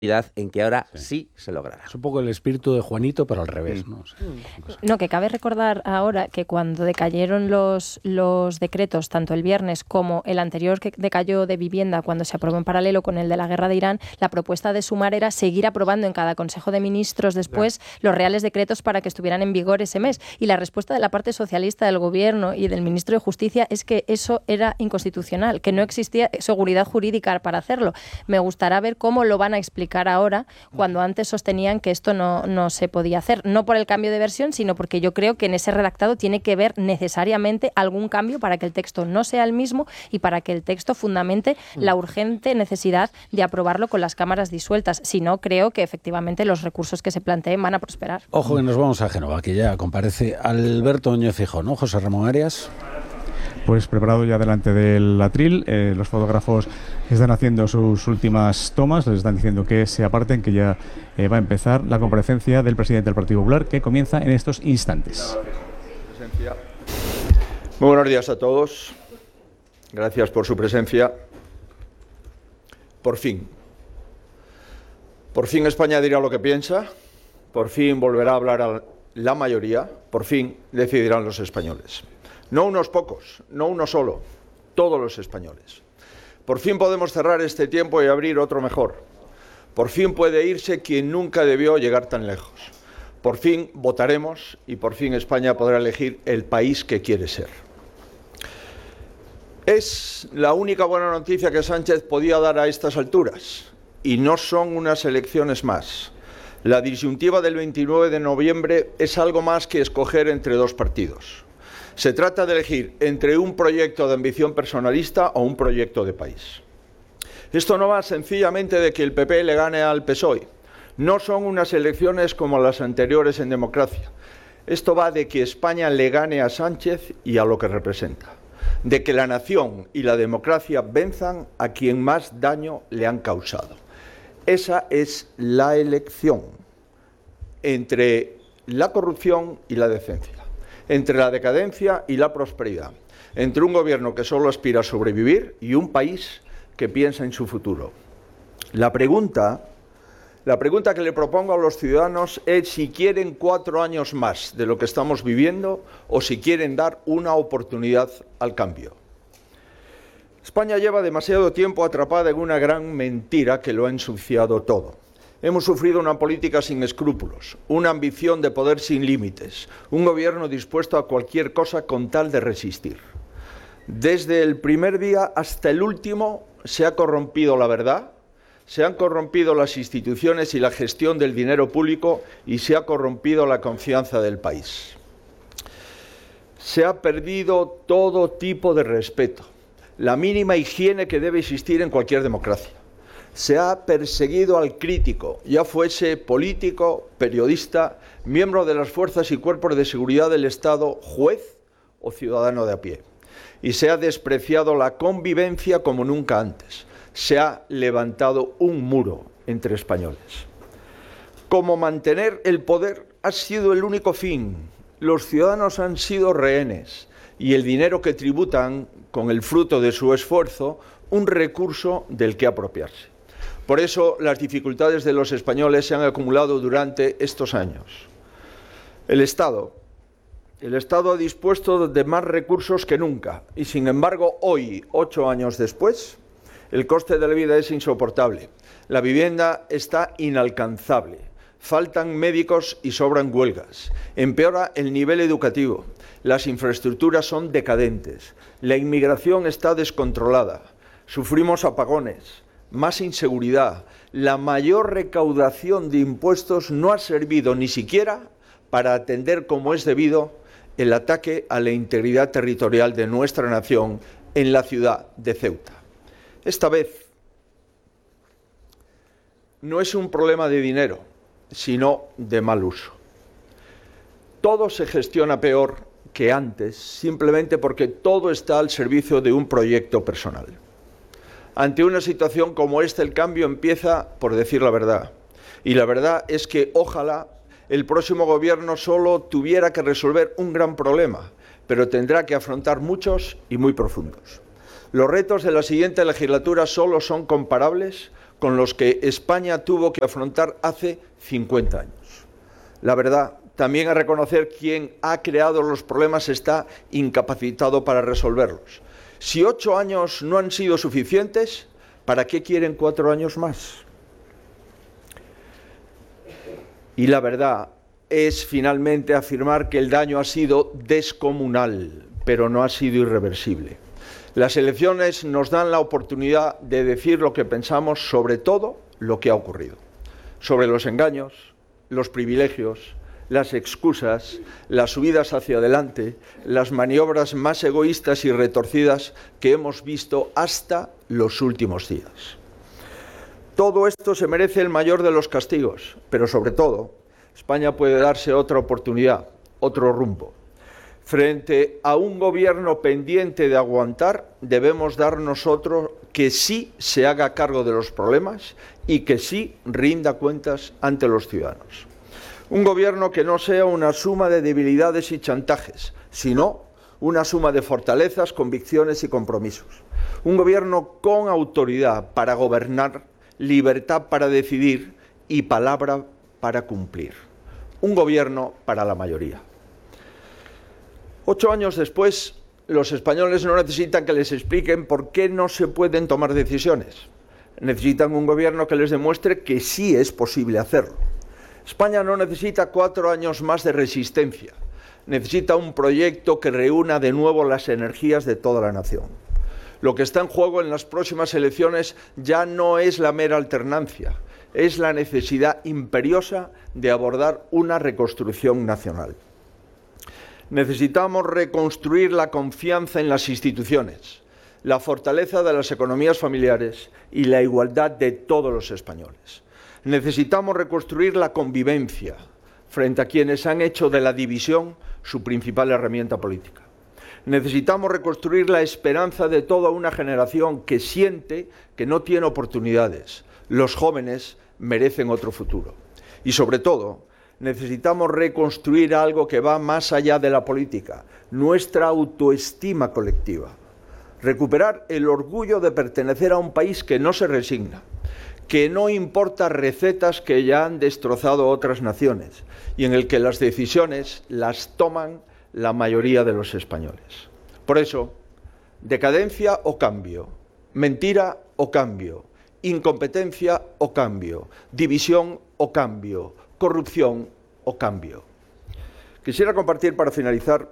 en que ahora sí se logrará. Es un poco el espíritu de Juanito, pero al revés, ¿no? No, que cabe recordar ahora que cuando decayeron los decretos, tanto el viernes como el anterior que decayó de vivienda, cuando se aprobó en paralelo con el de la guerra de Irán, la propuesta de Sumar era seguir aprobando en cada Consejo de Ministros después los reales decretos para que estuvieran en vigor ese mes. Y la respuesta de la parte socialista del Gobierno y del Ministro de Justicia es que eso era inconstitucional, que no existía seguridad jurídica para hacerlo. Me gustará ver cómo lo van a explicar ahora, cuando antes sostenían que esto no se podía hacer, no por el cambio de versión, sino porque yo creo que en ese redactado tiene que ver necesariamente algún cambio para que el texto no sea el mismo y para que el texto fundamente la urgente necesidad de aprobarlo con las cámaras disueltas. Si no, creo que efectivamente los recursos que se planteen van a prosperar. Ojo que nos vamos a Génova, que ya comparece Alberto Núñez Feijóo, ¿no? José Ramón Arias. Pues preparado ya delante del atril, los fotógrafos están haciendo sus últimas tomas, les están diciendo que se aparten, que ya va a empezar la comparecencia del presidente del Partido Popular, que comienza en estos instantes. Muy buenos días a todos, gracias por su presencia. Por fin España dirá lo que piensa, por fin volverá a hablar a la mayoría, por fin decidirán los españoles. No unos pocos, no uno solo, todos los españoles. Por fin podemos cerrar este tiempo y abrir otro mejor. Por fin puede irse quien nunca debió llegar tan lejos. Por fin votaremos y por fin España podrá elegir el país que quiere ser. Es la única buena noticia que Sánchez podía dar a estas alturas, y no son unas elecciones más. La disyuntiva del 29 de noviembre es algo más que escoger entre dos partidos. Se trata de elegir entre un proyecto de ambición personalista o un proyecto de país. Esto no va sencillamente de que el PP le gane al PSOE. No son unas elecciones como las anteriores en democracia. Esto va de que España le gane a Sánchez y a lo que representa. De que la nación y la democracia venzan a quien más daño le han causado. Esa es la elección entre la corrupción y la decencia. Entre la decadencia y la prosperidad, entre un gobierno que solo aspira a sobrevivir y un país que piensa en su futuro. La pregunta que le propongo a los ciudadanos es si quieren 4 años más de lo que estamos viviendo o si quieren dar una oportunidad al cambio. España lleva demasiado tiempo atrapada en una gran mentira que lo ha ensuciado todo. Hemos sufrido una política sin escrúpulos, una ambición de poder sin límites, un gobierno dispuesto a cualquier cosa con tal de resistir. Desde el primer día hasta el último se ha corrompido la verdad, se han corrompido las instituciones y la gestión del dinero público y se ha corrompido la confianza del país. Se ha perdido todo tipo de respeto, la mínima higiene que debe existir en cualquier democracia. Se ha perseguido al crítico, ya fuese político, periodista, miembro de las fuerzas y cuerpos de seguridad del Estado, juez o ciudadano de a pie. Y se ha despreciado la convivencia como nunca antes. Se ha levantado un muro entre españoles. Como mantener el poder ha sido el único fin. Los ciudadanos han sido rehenes y el dinero que tributan, con el fruto de su esfuerzo, un recurso del que apropiarse. Por eso las dificultades de los españoles se han acumulado durante estos años. El Estado ha dispuesto de más recursos que nunca y, sin embargo, hoy, 8 años después, el coste de la vida es insoportable. La vivienda está inalcanzable. Faltan médicos y sobran huelgas. Empeora el nivel educativo. Las infraestructuras son decadentes. La inmigración está descontrolada. Sufrimos apagones. Más inseguridad, la mayor recaudación de impuestos no ha servido ni siquiera para atender como es debido el ataque a la integridad territorial de nuestra nación en la ciudad de Ceuta. Esta vez no es un problema de dinero, sino de mal uso. Todo se gestiona peor que antes, simplemente porque todo está al servicio de un proyecto personal. Ante una situación como esta, el cambio empieza por decir la verdad. Y la verdad es que ojalá el próximo gobierno solo tuviera que resolver un gran problema, pero tendrá que afrontar muchos y muy profundos. Los retos de la siguiente legislatura solo son comparables con los que España tuvo que afrontar hace 50 años. La verdad, también a reconocer quien ha creado los problemas está incapacitado para resolverlos. Si 8 años no han sido suficientes, ¿para qué quieren 4 años más? Y la verdad es finalmente afirmar que el daño ha sido descomunal, pero no ha sido irreversible. Las elecciones nos dan la oportunidad de decir lo que pensamos sobre todo lo que ha ocurrido, sobre los engaños, los privilegios, las excusas, las subidas hacia adelante, las maniobras más egoístas y retorcidas que hemos visto hasta los últimos días. Todo esto se merece el mayor de los castigos, pero sobre todo, España puede darse otra oportunidad, otro rumbo. Frente a un gobierno pendiente de aguantar, debemos dar nosotros que sí se haga cargo de los problemas y que sí rinda cuentas ante los ciudadanos. Un gobierno que no sea una suma de debilidades y chantajes, sino una suma de fortalezas, convicciones y compromisos. Un gobierno con autoridad para gobernar, libertad para decidir y palabra para cumplir. Un gobierno para la mayoría. 8 años después, los españoles no necesitan que les expliquen por qué no se pueden tomar decisiones. Necesitan un gobierno que les demuestre que sí es posible hacerlo. España no necesita 4 años más de resistencia. Necesita un proyecto que reúna de nuevo las energías de toda la nación. Lo que está en juego en las próximas elecciones ya no es la mera alternancia, es la necesidad imperiosa de abordar una reconstrucción nacional. Necesitamos reconstruir la confianza en las instituciones, la fortaleza de las economías familiares y la igualdad de todos los españoles. Necesitamos reconstruir la convivencia frente a quienes han hecho de la división su principal herramienta política. Necesitamos reconstruir la esperanza de toda una generación que siente que no tiene oportunidades. Los jóvenes merecen otro futuro. Y sobre todo, necesitamos reconstruir algo que va más allá de la política, nuestra autoestima colectiva. Recuperar el orgullo de pertenecer a un país que no se resigna, que no importa recetas que ya han destrozado otras naciones y en el que las decisiones las toman la mayoría de los españoles. Por eso, decadencia o cambio, mentira o cambio, incompetencia o cambio, división o cambio, corrupción o cambio. Quisiera compartir para finalizar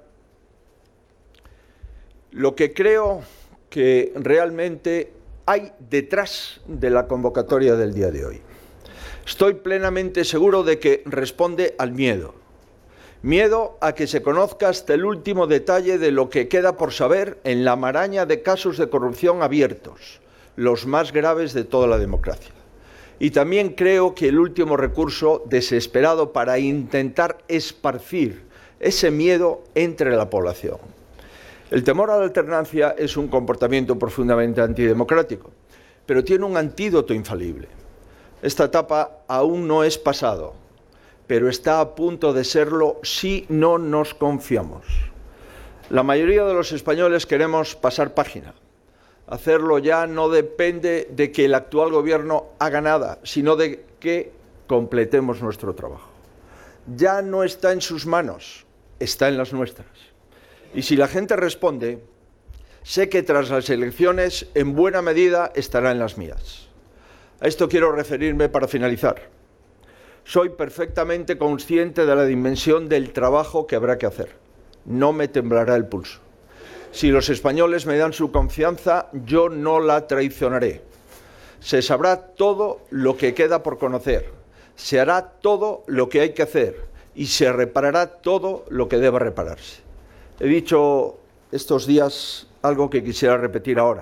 lo que creo que realmente hay detrás de la convocatoria del día de hoy. Estoy plenamente seguro de que responde al miedo. Miedo a que se conozca hasta el último detalle de lo que queda por saber en la maraña de casos de corrupción abiertos, los más graves de toda la democracia. Y también creo que el último recurso desesperado para intentar esparcir ese miedo entre la población. El temor a la alternancia es un comportamiento profundamente antidemocrático, pero tiene un antídoto infalible. Esta etapa aún no es pasado, pero está a punto de serlo si no nos confiamos. La mayoría de los españoles queremos pasar página. Hacerlo ya no depende de que el actual gobierno haga nada, sino de que completemos nuestro trabajo. Ya no está en sus manos, está en las nuestras. Y si la gente responde, sé que tras las elecciones, en buena medida, estará en las mías. A esto quiero referirme para finalizar. Soy perfectamente consciente de la dimensión del trabajo que habrá que hacer. No me temblará el pulso. Si los españoles me dan su confianza, yo no la traicionaré. Se sabrá todo lo que queda por conocer, se hará todo lo que hay que hacer y se reparará todo lo que deba repararse. He dicho estos días algo que quisiera repetir ahora.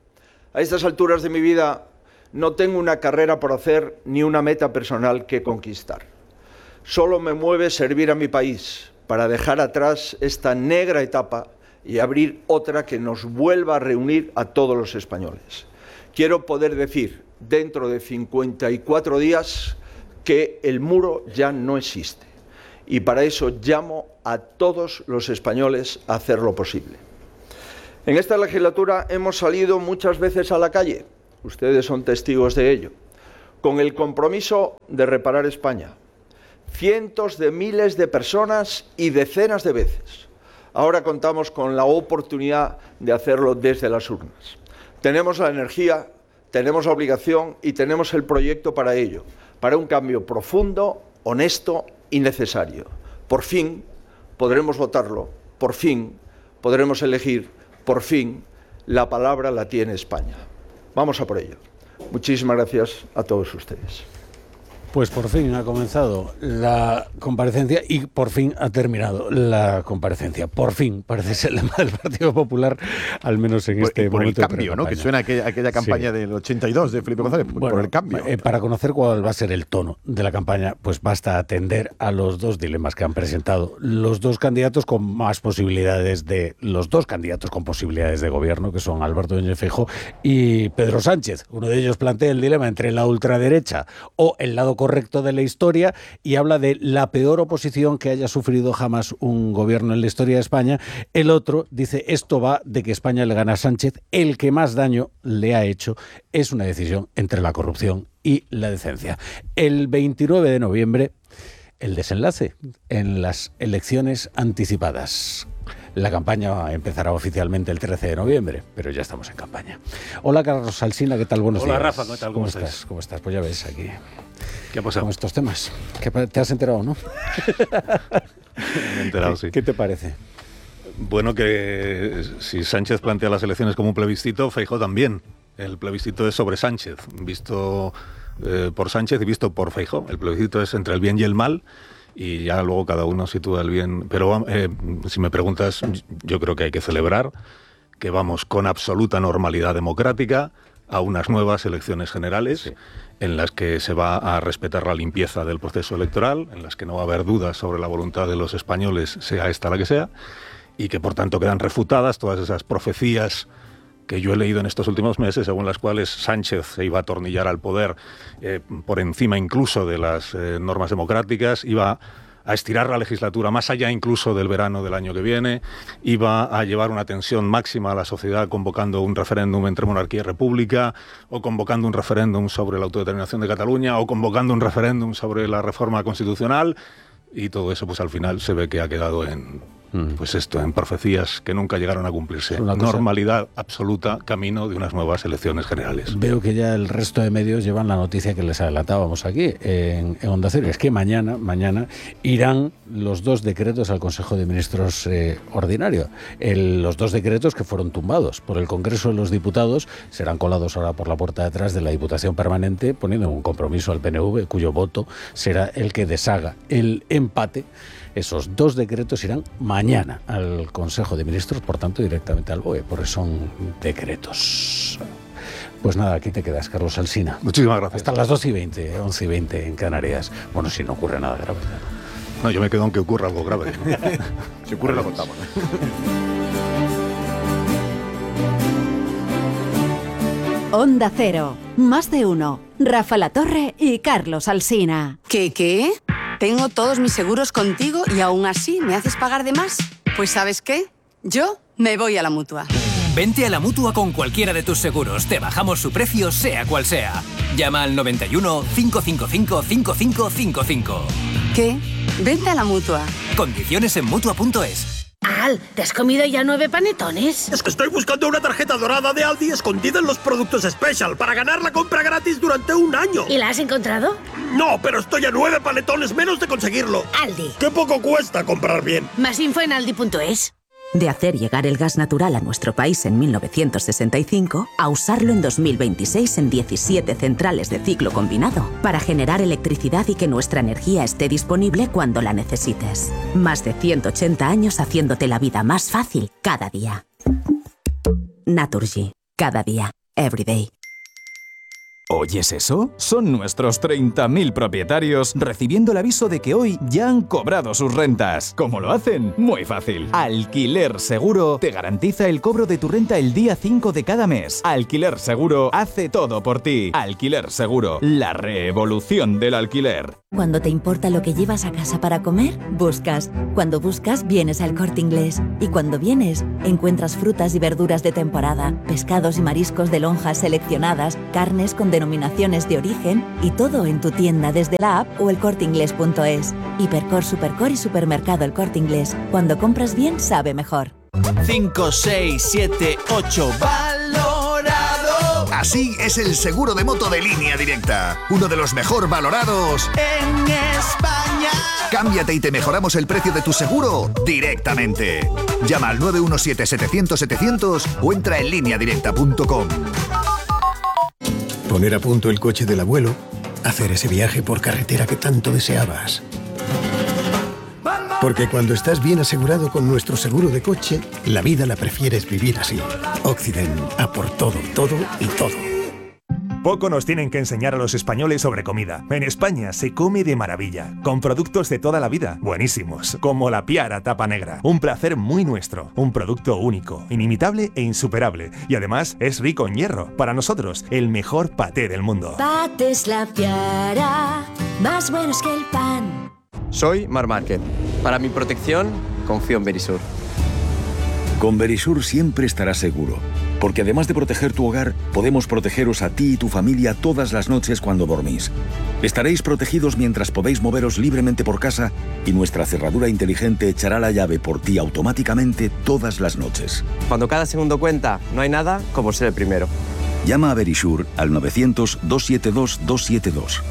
A estas alturas de mi vida no tengo una carrera por hacer ni una meta personal que conquistar. Solo me mueve servir a mi país para dejar atrás esta negra etapa y abrir otra que nos vuelva a reunir a todos los españoles. Quiero poder decir, dentro de 54 días, que el muro ya no existe. Y para eso llamo a todos los españoles a hacer lo posible. En esta legislatura hemos salido muchas veces a la calle, ustedes son testigos de ello, con el compromiso de reparar España. Cientos de miles de personas y decenas de veces. Ahora contamos con la oportunidad de hacerlo desde las urnas. Tenemos la energía, tenemos la obligación y tenemos el proyecto para ello, para un cambio profundo, honesto y necesario. Por fin podremos votarlo, por fin podremos elegir, por fin la palabra la tiene España. Vamos a por ello. Muchísimas gracias a todos ustedes. Pues por fin ha comenzado la comparecencia y por fin ha terminado la comparecencia. Por fin, parece ser el lema del Partido Popular, al menos en este momento. Por el cambio, ¿no? Que suena aquella campaña del 82 de Felipe González, bueno, por el cambio. Para conocer cuál va a ser el tono de la campaña, pues basta atender a los dos dilemas que han presentado los dos candidatos con más posibilidades los dos candidatos con posibilidades de gobierno, que son Alberto Núñez Feijóo y Pedro Sánchez. Uno de ellos plantea el dilema entre la ultraderecha o el lado correcto de la historia y habla de la peor oposición que haya sufrido jamás un gobierno en la historia de España. El otro dice, esto va de que España le gana a Sánchez, el que más daño le ha hecho es una decisión entre la corrupción y la decencia. El 29 de noviembre, el desenlace en las elecciones anticipadas. La campaña empezará oficialmente el 13 de noviembre, pero ya estamos en campaña. Hola, Carlos Alsina, ¿qué tal? Buenos días. Hola, Rafa, ¿qué tal? ¿Cómo estás? ¿Cómo estás? Pues ya ves aquí. ¿Qué ha pasado? Con estos temas. ¿Te has enterado, no? Me he enterado, sí. ¿Qué te parece? Bueno, que si Sánchez plantea las elecciones como un plebiscito, Feijóo también. El plebiscito es sobre Sánchez, visto por Sánchez y visto por Feijóo. El plebiscito es entre el bien y el mal, y ya luego cada uno sitúa el bien. Pero si me preguntas, yo creo que hay que celebrar que vamos con absoluta normalidad democrática a unas nuevas elecciones generales, sí, en las que se va a respetar la limpieza del proceso electoral, en las que no va a haber dudas sobre la voluntad de los españoles, sea esta la que sea, y que por tanto quedan refutadas todas esas profecías que yo he leído en estos últimos meses, según las cuales Sánchez se iba a atornillar al poder por encima incluso de las normas democráticas, iba a estirar la legislatura más allá incluso del verano del año que viene, iba a llevar una tensión máxima a la sociedad convocando un referéndum entre monarquía y república, o convocando un referéndum sobre la autodeterminación de Cataluña, o convocando un referéndum sobre la reforma constitucional, y todo eso pues al final se ve que ha quedado en en profecías que nunca llegaron a cumplirse. Normalidad absoluta, camino de unas nuevas elecciones generales. Veo que ya el resto de medios llevan la noticia que les adelantábamos aquí en Onda Cero. Es que mañana irán los dos decretos al Consejo de Ministros ordinario. Los dos decretos que fueron tumbados por el Congreso de los Diputados serán colados ahora por la puerta de atrás de la Diputación Permanente, poniendo un compromiso al PNV, cuyo voto será el que deshaga el empate. Esos dos decretos irán mañana al Consejo de Ministros, por tanto directamente al BOE, porque son decretos. Pues nada, aquí te quedas, Carlos Alsina. Muchísimas gracias. Hasta las 2:20, 11:20 en Canarias. Bueno, si no ocurre nada grave. No, yo me quedo aunque ocurra algo grave. Si ocurre lo contamos. Onda Cero, más de uno. Rafa Latorre y Carlos Alsina. ¿Qué? Tengo todos mis seguros contigo y aún así me haces pagar de más. Pues ¿sabes qué? Yo me voy a la Mutua. Vente a la Mutua con cualquiera de tus seguros. Te bajamos su precio, sea cual sea. Llama al 91 555 5555. ¿Qué? Vente a la Mutua. Condiciones en Mutua.es. Al, ¿te has comido ya 9 panetones? Es que estoy buscando una tarjeta dorada de Aldi escondida en los productos Special para ganar la compra gratis durante un año. ¿Y la has encontrado? No, pero estoy a 9 panetones menos de conseguirlo. Aldi. ¡Qué poco cuesta comprar bien! Más info en aldi.es. De hacer llegar el gas natural a nuestro país en 1965 a usarlo en 2026 en 17 centrales de ciclo combinado para generar electricidad y que nuestra energía esté disponible cuando la necesites. Más de 180 años haciéndote la vida más fácil cada día. Naturgy. Cada día. Every day. ¿Oyes eso? Son nuestros 30.000 propietarios recibiendo el aviso de que hoy ya han cobrado sus rentas. ¿Cómo lo hacen? Muy fácil. Alquiler Seguro te garantiza el cobro de tu renta el día 5 de cada mes. Alquiler Seguro hace todo por ti. Alquiler Seguro, la revolución del alquiler. Cuando te importa lo que llevas a casa para comer, buscas. Cuando buscas, vienes al Corte Inglés. Y cuando vienes, encuentras frutas y verduras de temporada, pescados y mariscos de lonjas seleccionadas, carnes con denominaciones de origen y todo en tu tienda desde la app o elcorteinglés.es. Hipercor, Supercor y Supermercado El Corte Inglés. Cuando compras bien, sabe mejor. 5, 6, 7, 8, valorado. Así es el seguro de moto de Línea Directa. Uno de los mejor valorados en España. Cámbiate y te mejoramos el precio de tu seguro directamente. Llama al 917-700-700 o entra en lineadirecta.com. Poner a punto el coche del abuelo. Hacer ese viaje por carretera que tanto deseabas. Porque cuando estás bien asegurado con nuestro seguro de coche, la vida la prefieres vivir así. Occident, a por todo, todo y todo. Poco nos tienen que enseñar a los españoles sobre comida. En España se come de maravilla, con productos de toda la vida, buenísimos, como la Piara Tapa Negra. Un placer muy nuestro, un producto único, inimitable e insuperable. Y además es rico en hierro. Para nosotros, el mejor paté del mundo. Patés La Piara, más buenos que el pan. Soy Marc Márquez. Para mi protección, confío en Verisur. Con Verisur siempre estarás seguro, porque además de proteger tu hogar, podemos protegeros a ti y tu familia todas las noches cuando dormís. Estaréis protegidos mientras podéis moveros libremente por casa y nuestra cerradura inteligente echará la llave por ti automáticamente todas las noches. Cuando cada segundo cuenta, no hay nada como ser el primero. Llama a Verisur al 900-272-272.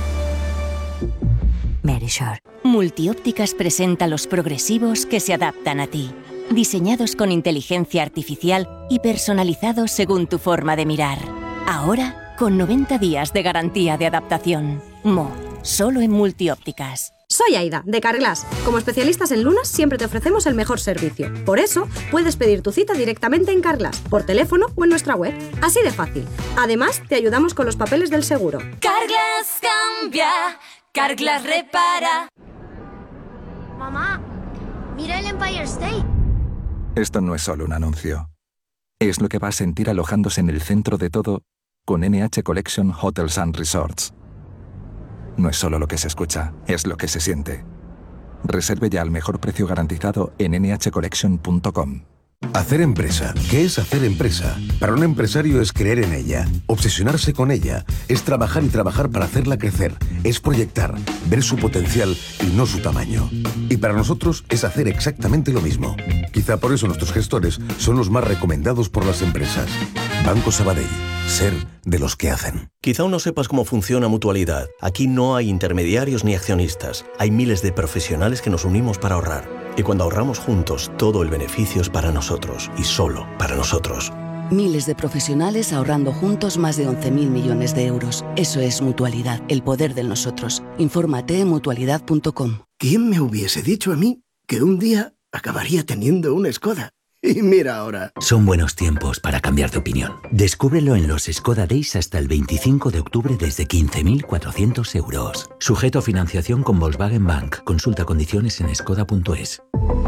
Verisur. Multiópticas presenta los progresivos que se adaptan a ti. Diseñados con inteligencia artificial y personalizados según tu forma de mirar. Ahora, con 90 días de garantía de adaptación. Solo en Multiópticas. Soy Aida, de Carglass. Como especialistas en lunas, siempre te ofrecemos el mejor servicio. Por eso, puedes pedir tu cita directamente en Carglass, por teléfono o en nuestra web. Así de fácil. Además, te ayudamos con los papeles del seguro. Carglass cambia, Carglass repara. Mamá, mira el Empire State. Esto no es solo un anuncio. Es lo que va a sentir alojándose en el centro de todo con NH Collection Hotels and Resorts. No es solo lo que se escucha, es lo que se siente. Reserve ya al mejor precio garantizado en nhcollection.com. Hacer empresa. ¿Qué es hacer empresa? Para un empresario es creer en ella, obsesionarse con ella, es trabajar y trabajar para hacerla crecer, es proyectar, ver su potencial y no su tamaño. Y para nosotros es hacer exactamente lo mismo. Quizá por eso nuestros gestores son los más recomendados por las empresas. Banco Sabadell. Ser de los que hacen. Quizá aún no sepas cómo funciona Mutualidad. Aquí no hay intermediarios ni accionistas. Hay miles de profesionales que nos unimos para ahorrar. Y cuando ahorramos juntos, todo el beneficio es para nosotros y solo para nosotros. Miles de profesionales ahorrando juntos más de 11.000 millones de euros. Eso es Mutualidad, el poder del nosotros. Infórmate en mutualidad.com. ¿Quién me hubiese dicho a mí que un día acabaría teniendo una Skoda? Y mira ahora. Son buenos tiempos para cambiar de opinión. Descúbrelo en los Skoda Days hasta el 25 de octubre desde 15.400 euros. Sujeto a financiación con Volkswagen Bank. Consulta condiciones en skoda.es.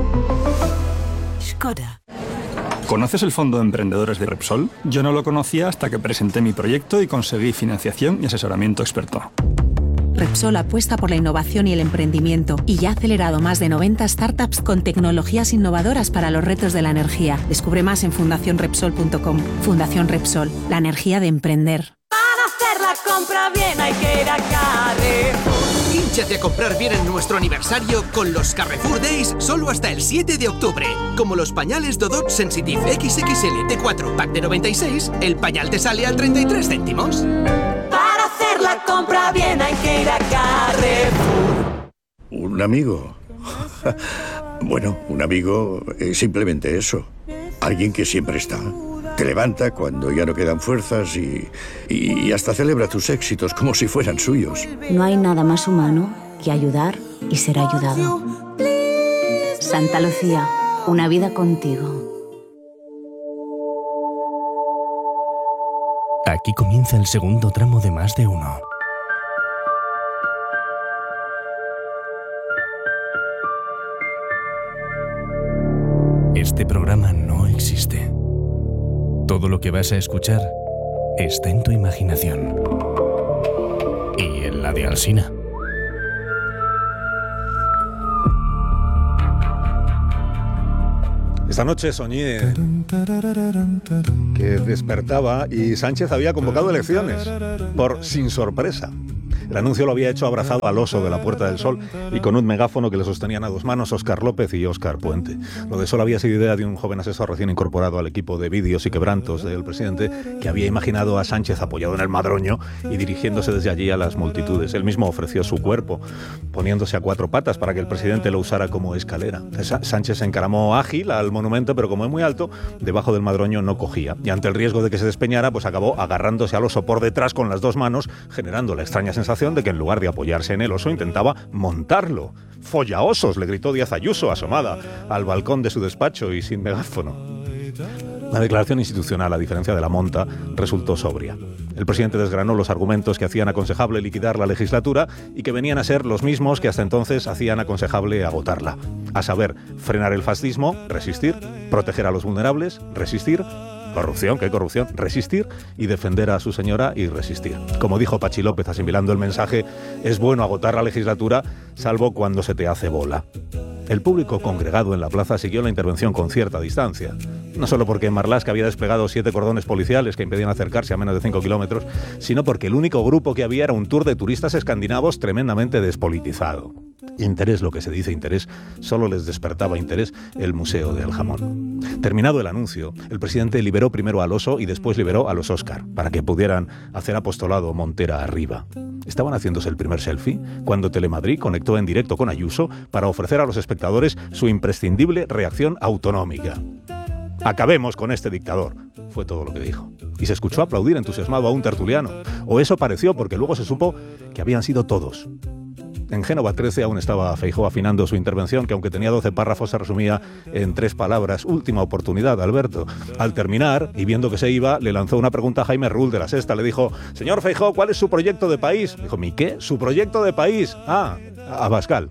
Skoda. ¿Conoces el Fondo de Emprendedores de Repsol? Yo no lo conocía hasta que presenté mi proyecto y conseguí financiación y asesoramiento experto. Repsol apuesta por la innovación y el emprendimiento y ya ha acelerado más de 90 startups con tecnologías innovadoras para los retos de la energía. Descubre más en fundacionrepsol.com. Fundación Repsol, la energía de emprender. Para hacer la compra bien hay que ir a Carrefour. Hínchate a comprar bien en nuestro aniversario con los Carrefour Days solo hasta el 7 de octubre. Como los pañales Dodot Sensitive XXL T4 Pack de 96, el pañal te sale a 33 céntimos. Para hacer la compra bien hay que ir a Carrefour. ¿Un amigo? Bueno, un amigo es simplemente eso. Alguien que siempre está. Te levanta cuando ya no quedan fuerzas y hasta celebra tus éxitos como si fueran suyos. No hay nada más humano que ayudar y ser ayudado. Santa Lucía, una vida contigo. Aquí comienza el segundo tramo de Más de Uno. Este programa no existe. Todo lo que vas a escuchar está en tu imaginación. Y en la de Alsina. Esta noche soñé que despertaba y Sánchez había convocado elecciones, por sin sorpresa. El anuncio lo había hecho abrazado al oso de la Puerta del Sol y con un megáfono que le sostenían a dos manos Óscar López y Óscar Puente. Lo de Sol había sido idea de un joven asesor recién incorporado al equipo de vídeos y quebrantos del presidente, que había imaginado a Sánchez apoyado en el madroño y dirigiéndose desde allí a las multitudes. Él mismo ofreció su cuerpo, poniéndose a cuatro patas para que el presidente lo usara como escalera. Sánchez se encaramó ágil al monumento, pero como es muy alto, debajo del madroño no cogía. Y ante el riesgo de que se despeñara, pues acabó agarrándose al oso por detrás con las dos manos, generando la extraña sensación de que en lugar de apoyarse en el oso intentaba montarlo. «¡Follaosos!», le gritó Díaz Ayuso, asomada al balcón de su despacho y sin megáfono. La declaración institucional, a diferencia de la monta, resultó sobria. El presidente desgranó los argumentos que hacían aconsejable liquidar la legislatura y que venían a ser los mismos que hasta entonces hacían aconsejable agotarla. A saber, frenar el fascismo, resistir; proteger a los vulnerables, resistir; corrupción, ¿qué corrupción? Resistir; y defender a su señora y resistir. Como dijo Pachi López asimilando el mensaje, es bueno agotar la legislatura, salvo cuando se te hace bola. El público congregado en la plaza siguió la intervención con cierta distancia. No solo porque Marlaska había desplegado 7 cordones policiales que impedían acercarse a menos de 5 kilómetros, sino porque el único grupo que había era un tour de turistas escandinavos tremendamente despolitizado. Interés, lo que se dice interés, solo les despertaba interés el Museo del Jamón. Terminado el anuncio, el presidente liberó primero al oso y después liberó a los Óscar, para que pudieran hacer apostolado Montera arriba. Estaban haciéndose el primer selfie cuando Telemadrid conectó en directo con Ayuso para ofrecer a los espectadores su imprescindible reacción autonómica. «Acabemos con este dictador», fue todo lo que dijo. Y se escuchó aplaudir entusiasmado a un tertuliano. O eso pareció, porque luego se supo que habían sido todos. En Génova 13 aún estaba Feijóo afinando su intervención, que aunque tenía 12 párrafos se resumía en 3 palabras. «Última oportunidad, Alberto». Al terminar, y viendo que se iba, le lanzó una pregunta a Jaime Rull de La Sexta. Le dijo: «Señor Feijóo, ¿cuál es su proyecto de país?». Dijo: «¿Mi qué? ¿Su proyecto de país?». «Ah, Abascal».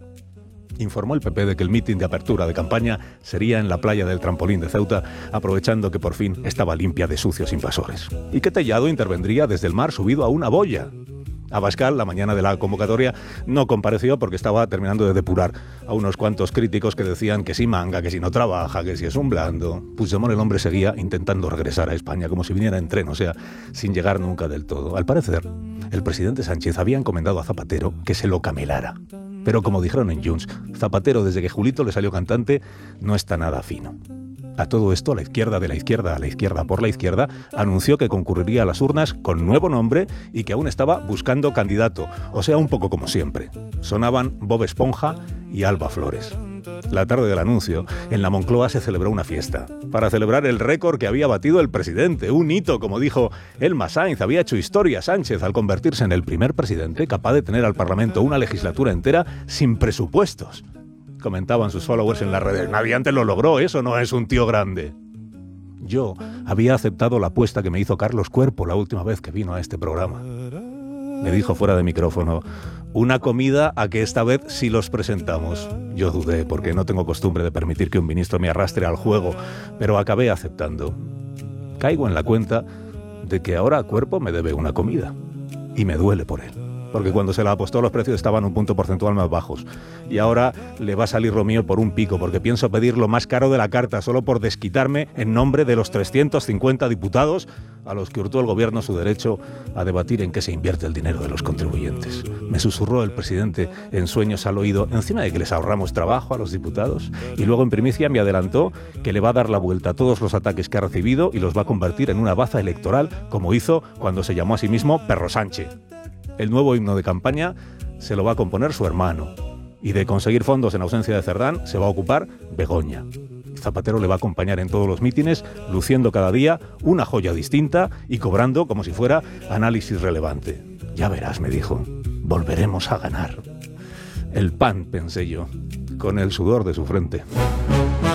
Informó el PP de que el mitin de apertura de campaña sería en la playa del Trampolín de Ceuta, aprovechando que por fin estaba limpia de sucios invasores. Y que Tellado intervendría desde el mar subido a una boya. Abascal, la mañana de la convocatoria, no compareció porque estaba terminando de depurar a unos cuantos críticos que decían que si manga, que si no trabaja, que si es un blando. Puigdemont, el hombre, seguía intentando regresar a España como si viniera en tren, o sea, sin llegar nunca del todo. Al parecer, el presidente Sánchez había encomendado a Zapatero que se lo camelara. Pero como dijeron en Junts, Zapatero, desde que Julito le salió cantante, no está nada fino. A todo esto, la izquierda de la izquierda a la izquierda por la izquierda anunció que concurriría a las urnas con nuevo nombre y que aún estaba buscando candidato, o sea, un poco como siempre. Sonaban Bob Esponja y Alba Flores. La tarde del anuncio, en la Moncloa se celebró una fiesta para celebrar el récord que había batido el presidente, un hito, como dijo Elma Sainz. Había hecho historia Sánchez al convertirse en el primer presidente capaz de tener al Parlamento una legislatura entera sin presupuestos. Comentaban sus followers en las redes: «Nadie antes lo logró, eso no es un tío grande». Yo había aceptado la apuesta que me hizo Carlos Cuerpo la última vez que vino a este programa. Me dijo fuera de micrófono: «Una comida a que esta vez sí los presentamos». Yo dudé, porque no tengo costumbre de permitir que un ministro me arrastre al juego, pero acabé aceptando. Caigo en la cuenta de que ahora Cuerpo me debe una comida. Y me duele por él. Porque cuando se la apostó los precios estaban un punto porcentual más bajos. Y ahora le va a salir lo mío por un pico, porque pienso pedir lo más caro de la carta, solo por desquitarme en nombre de los 350 diputados a los que hurtó el gobierno su derecho a debatir en qué se invierte el dinero de los contribuyentes. Me susurró el presidente en sueños al oído, encima de que les ahorramos trabajo a los diputados, y luego en primicia me adelantó que le va a dar la vuelta a todos los ataques que ha recibido y los va a convertir en una baza electoral, como hizo cuando se llamó a sí mismo Perro Sánchez. El nuevo himno de campaña se lo va a componer su hermano. Y de conseguir fondos en ausencia de Cerdán se va a ocupar Begoña. Zapatero le va a acompañar en todos los mítines, luciendo cada día una joya distinta y cobrando como si fuera análisis relevante. «Ya verás», me dijo, «volveremos a ganar». El PAN, pensé yo, con el sudor de su frente.